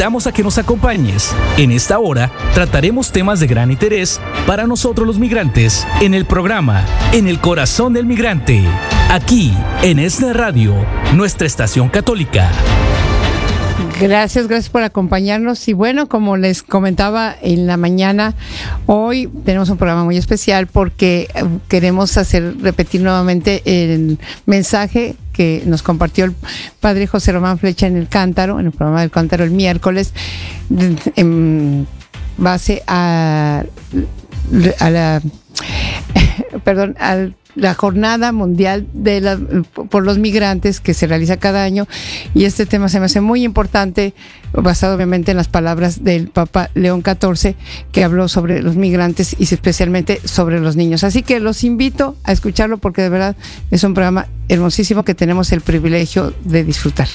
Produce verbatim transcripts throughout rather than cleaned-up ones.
invitamos a que nos acompañes. En esta hora trataremos temas de gran interés para nosotros los migrantes en el programa En el Corazón del Migrante, aquí en ESNE Radio, nuestra estación católica. Gracias, gracias por acompañarnos. Y bueno, como les comentaba en la mañana, hoy tenemos un programa muy especial porque queremos hacer repetir nuevamente el mensaje que nos compartió el padre José Román Flecha en el Cántaro, en el programa del Cántaro el miércoles, en base a, a la perdón, al la Jornada Mundial de la, por los Migrantes que se realiza cada año, y este tema se me hace muy importante, basado obviamente en las palabras del Papa León catorce, que habló sobre los migrantes y especialmente sobre los niños. Así que los invito a escucharlo porque de verdad es un programa hermosísimo que tenemos el privilegio de disfrutar.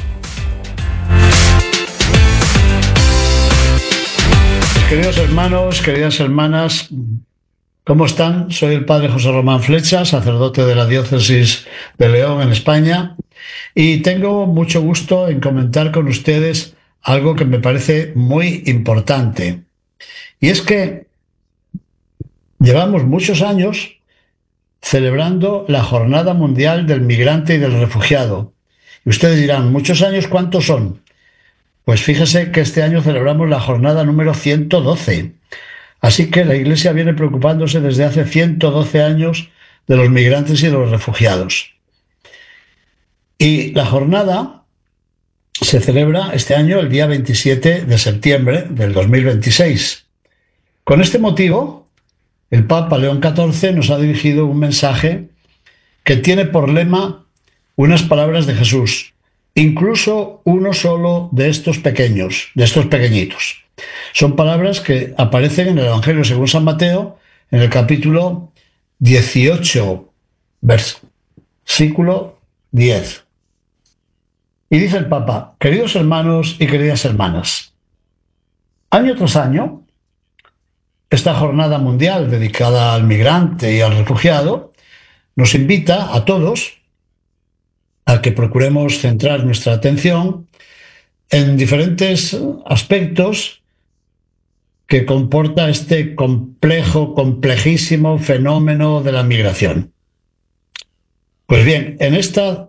Queridos hermanos, queridas hermanas, ¿cómo están? Soy el padre José Román Flecha, sacerdote de la diócesis de León en España, y tengo mucho gusto en comentar con ustedes algo que me parece muy importante. Y es que llevamos muchos años celebrando la Jornada Mundial del Migrante y del Refugiado. Y ustedes dirán, ¿muchos años cuántos son? Pues fíjese que este año celebramos la jornada número ciento doce. Así que la Iglesia viene preocupándose desde hace ciento doce años de los migrantes y de los refugiados. Y la jornada se celebra este año el día veintisiete de septiembre del dos mil veintiséis. Con este motivo, el Papa León catorce nos ha dirigido un mensaje que tiene por lema unas palabras de Jesús: incluso uno solo de estos pequeños, de estos pequeñitos. Son palabras que aparecen en el Evangelio según San Mateo, en el capítulo dieciocho, versículo diez. Y dice el Papa: queridos hermanos y queridas hermanas, año tras año, esta jornada mundial dedicada al migrante y al refugiado nos invita a todos a que procuremos centrar nuestra atención en diferentes aspectos que comporta este complejo, complejísimo fenómeno de la migración. Pues bien, en esta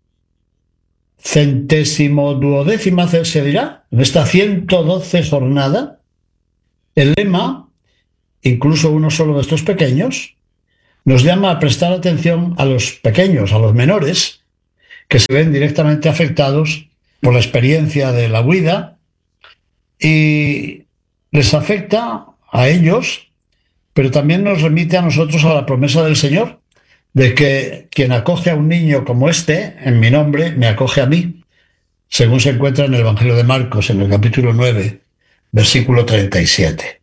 centésimo duodécima, se dirá, en esta ciento doce jornada, el lema, incluso uno solo de estos pequeños, nos llama a prestar atención a los pequeños, a los menores, que se ven directamente afectados por la experiencia de la huida, y les afecta a ellos, pero también nos remite a nosotros a la promesa del Señor, de que quien acoge a un niño como este, en mi nombre, me acoge a mí, según se encuentra en el Evangelio de Marcos, en el capítulo nueve, versículo treinta y siete.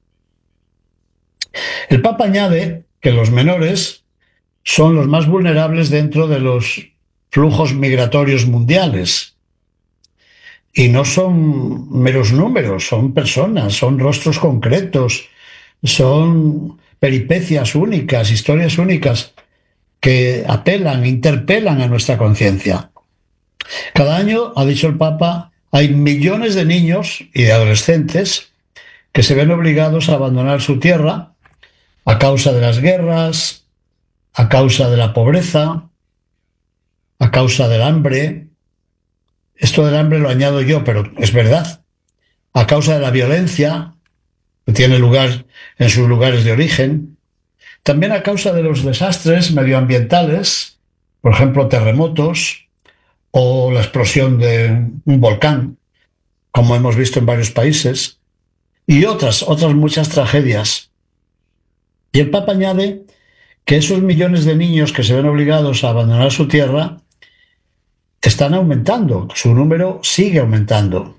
El Papa añade que los menores son los más vulnerables dentro de los flujos migratorios mundiales. Y no son meros números, son personas, son rostros concretos, son peripecias únicas, historias únicas que apelan, interpelan a nuestra conciencia. Cada año, ha dicho el Papa, hay millones de niños y de adolescentes que se ven obligados a abandonar su tierra a causa de las guerras, a causa de la pobreza, a causa del hambre. Esto del hambre lo añado yo, pero es verdad. A causa de la violencia que tiene lugar en sus lugares de origen. También a causa de los desastres medioambientales, por ejemplo, terremotos o la explosión de un volcán, como hemos visto en varios países, y otras, otras muchas tragedias. Y el Papa añade que esos millones de niños que se ven obligados a abandonar su tierra están aumentando, su número sigue aumentando.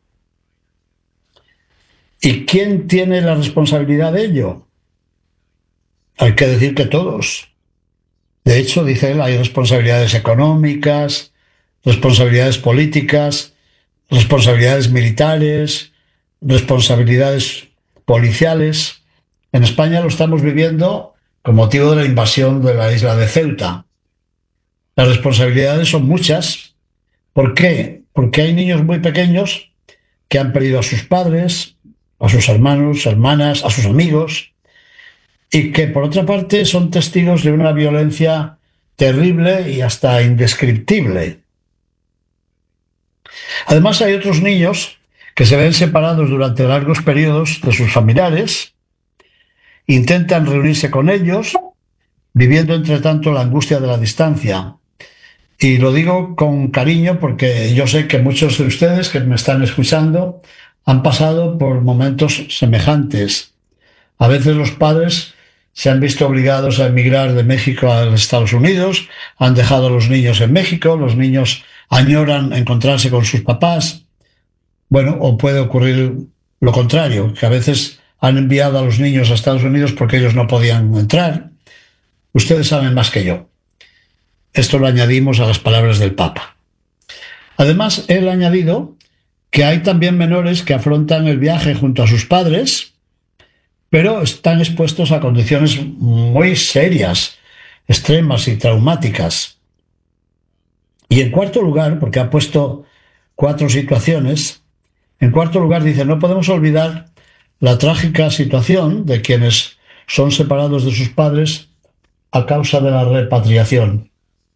¿Y quién tiene la responsabilidad de ello? Hay que decir que todos. De hecho, dice él, hay responsabilidades económicas, responsabilidades políticas, responsabilidades militares, responsabilidades policiales. En España lo estamos viviendo con motivo de la invasión de la isla de Ceuta. Las responsabilidades son muchas. ¿Por qué? Porque hay niños muy pequeños que han perdido a sus padres, a sus hermanos, hermanas, a sus amigos, y que por otra parte son testigos de una violencia terrible y hasta indescriptible. Además, hay otros niños que se ven separados durante largos periodos de sus familiares, intentan reunirse con ellos, viviendo entre tanto la angustia de la distancia. Y lo digo con cariño porque yo sé que muchos de ustedes que me están escuchando han pasado por momentos semejantes. A veces los padres se han visto obligados a emigrar de México a los Estados Unidos, han dejado a los niños en México, los niños añoran encontrarse con sus papás. Bueno, o puede ocurrir lo contrario, que a veces han enviado a los niños a Estados Unidos porque ellos no podían entrar. Ustedes saben más que yo. Esto lo añadimos a las palabras del Papa. Además, él ha añadido que hay también menores que afrontan el viaje junto a sus padres, pero están expuestos a condiciones muy serias, extremas y traumáticas. Y en cuarto lugar, porque ha puesto cuatro situaciones, en cuarto lugar dice, no podemos olvidar la trágica situación de quienes son separados de sus padres a causa de la repatriación.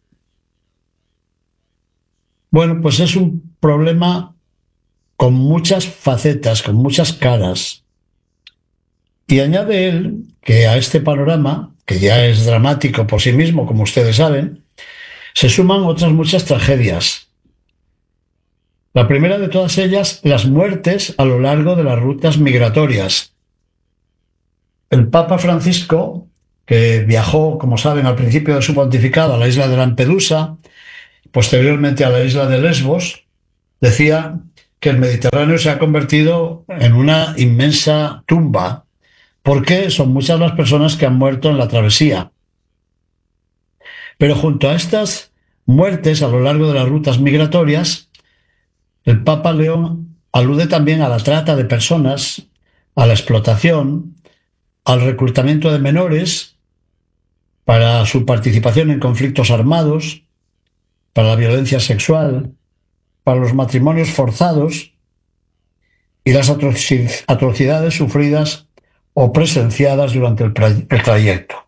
Bueno, pues es un problema con muchas facetas, con muchas caras. Y añade él que a este panorama, que ya es dramático por sí mismo, como ustedes saben, se suman otras muchas tragedias. La primera de todas ellas, las muertes a lo largo de las rutas migratorias. El Papa Francisco, que viajó, como saben, al principio de su pontificado a la isla de Lampedusa, posteriormente a la isla de Lesbos, decía que el Mediterráneo se ha convertido en una inmensa tumba, porque son muchas las personas que han muerto en la travesía. Pero junto a estas muertes a lo largo de las rutas migratorias, el Papa León alude también a la trata de personas, a la explotación, al reclutamiento de menores para su participación en conflictos armados, para la violencia sexual, para los matrimonios forzados y las atrocidades sufridas o presenciadas durante el, el trayecto.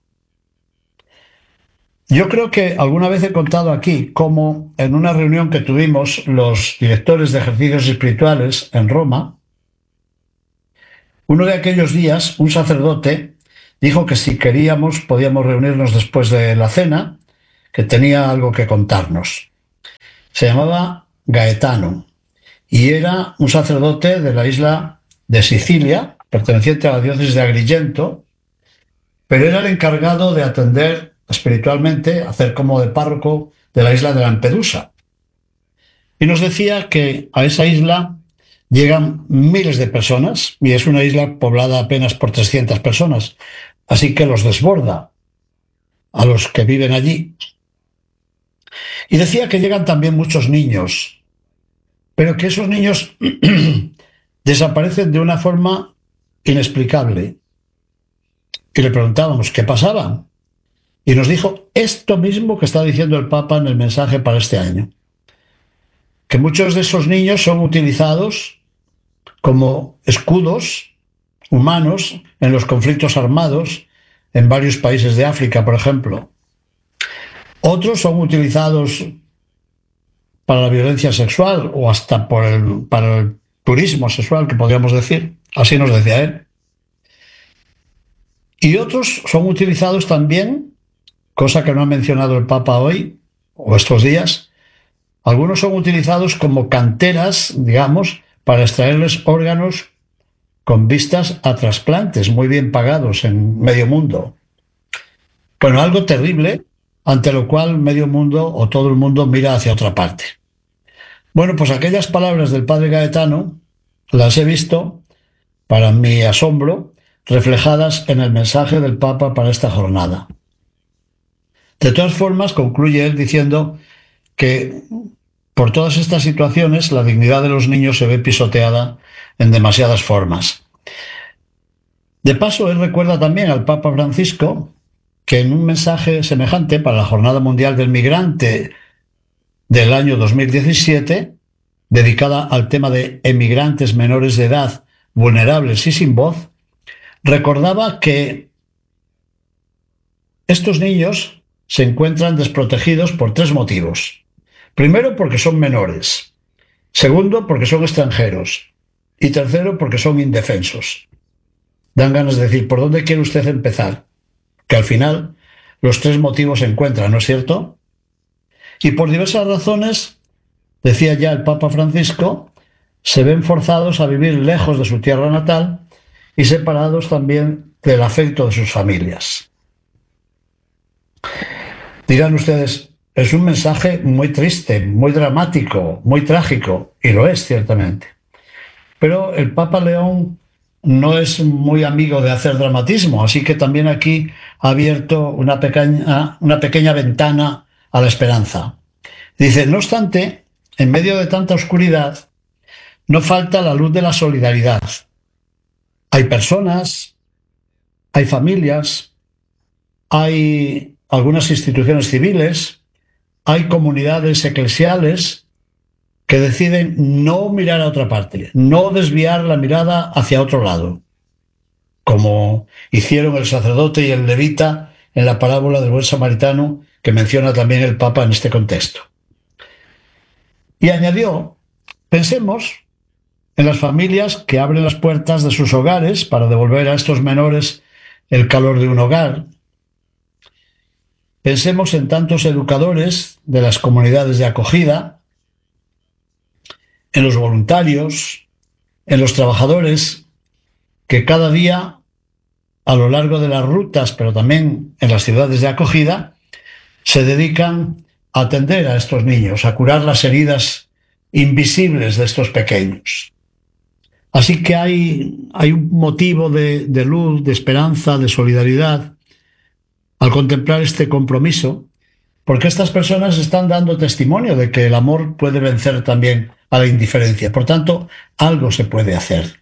Yo creo que alguna vez he contado aquí cómo en una reunión que tuvimos los directores de ejercicios espirituales en Roma, uno de aquellos días un sacerdote dijo que si queríamos podíamos reunirnos después de la cena, que tenía algo que contarnos. Se llamaba Gaetano y era un sacerdote de la isla de Sicilia, perteneciente a la diócesis de Agrigento, pero era el encargado de atender espiritualmente, hacer como de párroco de la isla de Lampedusa. Y nos decía que a esa isla llegan miles de personas y es una isla poblada apenas por trescientas personas, así que los desborda a los que viven allí. Y decía que llegan también muchos niños, pero que esos niños desaparecen de una forma inexplicable. Y le preguntábamos qué pasaba. Y nos dijo esto mismo que está diciendo el Papa en el mensaje para este año. Que muchos de esos niños son utilizados como escudos humanos en los conflictos armados en varios países de África, por ejemplo. Otros son utilizados para la violencia sexual o hasta por el, para el turismo sexual, que podríamos decir. Así nos decía él. Y otros son utilizados también, cosa que no ha mencionado el Papa hoy o estos días, algunos son utilizados como canteras, digamos, para extraerles órganos con vistas a trasplantes muy bien pagados en medio mundo. Bueno, algo terrible, ante lo cual medio mundo o todo el mundo mira hacia otra parte. Bueno, pues aquellas palabras del padre Gaetano las he visto, para mi asombro, reflejadas en el mensaje del Papa para esta jornada. De todas formas, concluye él diciendo que por todas estas situaciones la dignidad de los niños se ve pisoteada en demasiadas formas. De paso, él recuerda también al Papa Francisco que en un mensaje semejante para la Jornada Mundial del Migrante del año dos mil diecisiete, dedicada al tema de emigrantes menores de edad, vulnerables y sin voz, recordaba que estos niños se encuentran desprotegidos por tres motivos. Primero, porque son menores. Segundo, porque son extranjeros. Y tercero, porque son indefensos. Dan ganas de decir, ¿por dónde quiere usted empezar? Que al final los tres motivos se encuentran, ¿no es cierto? Y por diversas razones, decía ya el Papa Francisco, se ven forzados a vivir lejos de su tierra natal y separados también del afecto de sus familias. Dirán ustedes, es un mensaje muy triste, muy dramático, muy trágico, y lo es ciertamente. Pero el Papa León no es muy amigo de hacer dramatismo, así que también aquí ha abierto una pequeña, una pequeña ventana a la esperanza. Dice, no obstante, en medio de tanta oscuridad, no falta la luz de la solidaridad. Hay personas, hay familias, hay algunas instituciones civiles, hay comunidades eclesiales que deciden no mirar a otra parte, no desviar la mirada hacia otro lado, como hicieron el sacerdote y el levita en la parábola del buen samaritano que menciona también el Papa en este contexto. Y añadió, pensemos en las familias que abren las puertas de sus hogares para devolver a estos menores el calor de un hogar. Pensemos en tantos educadores de las comunidades de acogida, en los voluntarios, en los trabajadores que cada día, a lo largo de las rutas, pero también en las ciudades de acogida, se dedican a atender a estos niños, a curar las heridas invisibles de estos pequeños. Así que hay, hay un motivo de, de luz, de esperanza, de solidaridad al contemplar este compromiso, porque estas personas están dando testimonio de que el amor puede vencer también a la indiferencia. Por tanto, algo se puede hacer.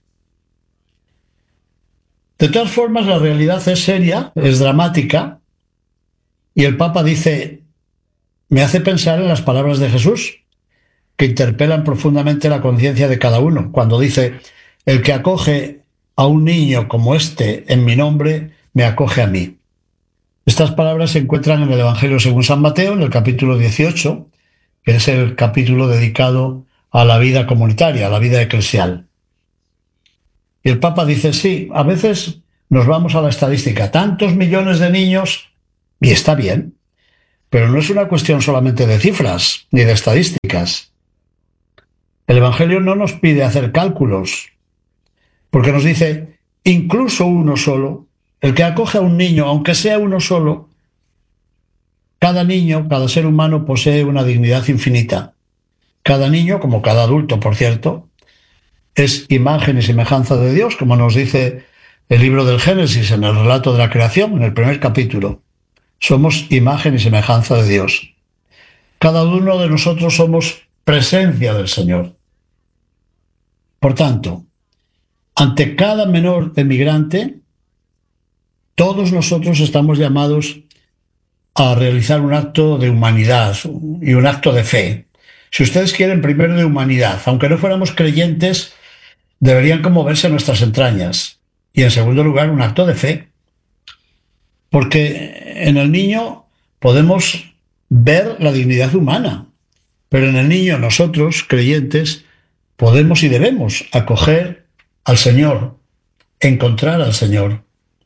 De todas formas, la realidad es seria, es dramática, y el Papa dice, me hace pensar en las palabras de Jesús, que interpelan profundamente la conciencia de cada uno, cuando dice, el que acoge a un niño como este en mi nombre, me acoge a mí. Estas palabras se encuentran en el Evangelio según San Mateo, en el capítulo dieciocho, que es el capítulo dedicado a la vida comunitaria, a la vida eclesial. Y el Papa dice, sí, a veces nos vamos a la estadística, tantos millones de niños, y está bien, pero no es una cuestión solamente de cifras ni de estadísticas. El Evangelio no nos pide hacer cálculos, porque nos dice, incluso uno solo, el que acoge a un niño, aunque sea uno solo, cada niño, cada ser humano posee una dignidad infinita. Cada niño, como cada adulto, por cierto, es imagen y semejanza de Dios, como nos dice el libro del Génesis en el relato de la creación, en el primer capítulo. Somos imagen y semejanza de Dios. Cada uno de nosotros somos presencia del Señor. Por tanto, ante cada menor emigrante, todos nosotros estamos llamados a realizar un acto de humanidad y un acto de fe. Si ustedes quieren, primero de humanidad. Aunque no fuéramos creyentes, deberían conmoverse nuestras entrañas. Y en segundo lugar, un acto de fe. Porque en el niño podemos ver la dignidad humana, pero en el niño nosotros, creyentes, podemos y debemos acoger al Señor, encontrar al Señor.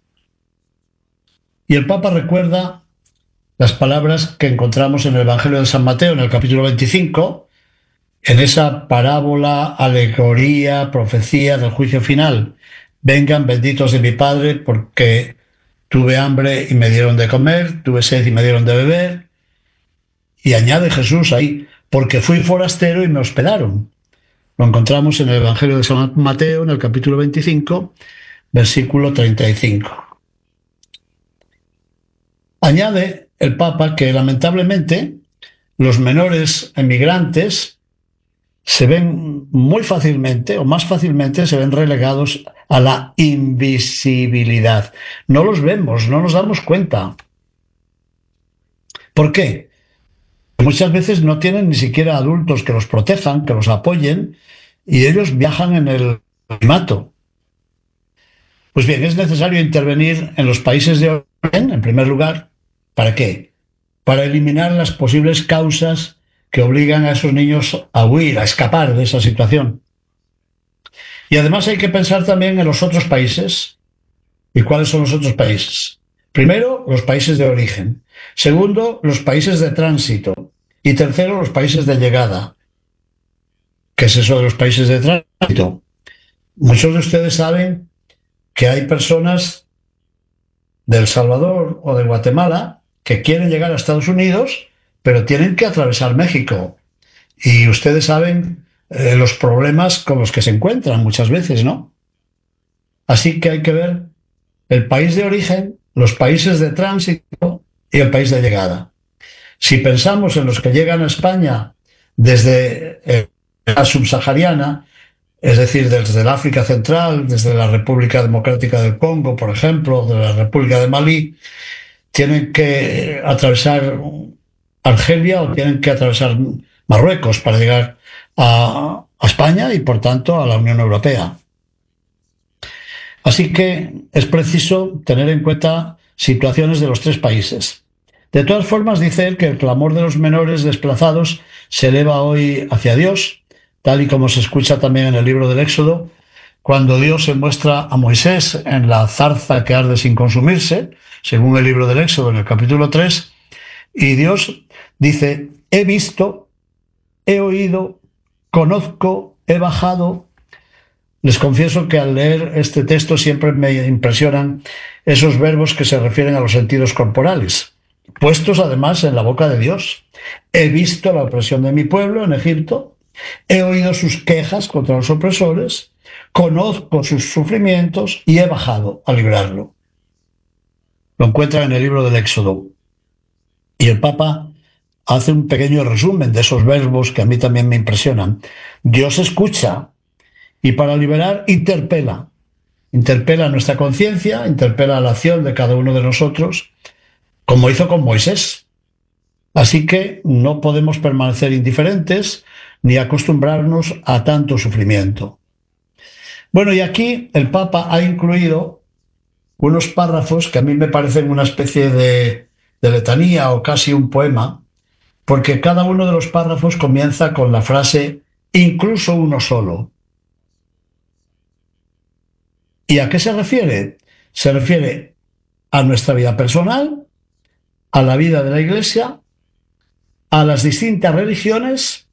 Y el Papa recuerda las palabras que encontramos en el Evangelio de San Mateo, en el capítulo veinticinco, en esa parábola, alegoría, profecía del juicio final. Vengan benditos de mi Padre, porque tuve hambre y me dieron de comer, tuve sed y me dieron de beber. Y añade Jesús ahí, porque fui forastero y me hospedaron. Lo encontramos en el Evangelio de San Mateo, en el capítulo veinticinco, versículo treinta y cinco. Añade el Papa que lamentablemente los menores emigrantes se ven muy fácilmente, o más fácilmente, se ven relegados a la invisibilidad. No los vemos, no nos damos cuenta. ¿Por qué? Muchas veces no tienen ni siquiera adultos que los protejan, que los apoyen, y ellos viajan en el anonimato. Pues bien, es necesario intervenir en los países de origen, en primer lugar. ¿Para qué? Para eliminar las posibles causas que obligan a esos niños a huir, a escapar de esa situación. Y además hay que pensar también en los otros países. ¿Y cuáles son los otros países? Primero, los países de origen. Segundo, los países de tránsito. Y tercero, los países de llegada. ¿Qué es eso de los países de tránsito? Muchos de ustedes saben que hay personas de El Salvador o de Guatemala que quieren llegar a Estados Unidos, pero tienen que atravesar México. Y ustedes saben eh, los problemas con los que se encuentran muchas veces, ¿no? Así que hay que ver el país de origen, los países de tránsito y el país de llegada. Si pensamos en los que llegan a España desde eh, la subsahariana, es decir, desde el África Central, desde la República Democrática del Congo, por ejemplo, de la República de Malí, tienen que atravesar Argelia o tienen que atravesar Marruecos para llegar a, a España y, por tanto, a la Unión Europea. Así que es preciso tener en cuenta situaciones de los tres países. De todas formas, dice él que el clamor de los menores desplazados se eleva hoy hacia Dios, tal y como se escucha también en el libro del Éxodo, cuando Dios se muestra a Moisés en la zarza que arde sin consumirse, según el libro del Éxodo en el capítulo tres, y Dios dice: he visto, he oído, conozco, he bajado. Les confieso que al leer este texto siempre me impresionan esos verbos que se refieren a los sentidos corporales, puestos además en la boca de Dios. He visto la opresión de mi pueblo en Egipto, he oído sus quejas contra los opresores, conozco sus sufrimientos y he bajado a librarlo. Lo encuentran en el libro del Éxodo. Y el Papa hace un pequeño resumen de esos verbos que a mí también me impresionan. Dios escucha y para liberar interpela. Interpela nuestra conciencia, interpela la acción de cada uno de nosotros, como hizo con Moisés. Así que no podemos permanecer indiferentes ni acostumbrarnos a tanto sufrimiento. Bueno, y aquí el Papa ha incluido unos párrafos que a mí me parecen una especie de, de letanía o casi un poema, porque cada uno de los párrafos comienza con la frase incluso uno solo. ¿Y a qué se refiere? Se refiere a nuestra vida personal, a la vida de la Iglesia, a las distintas religiones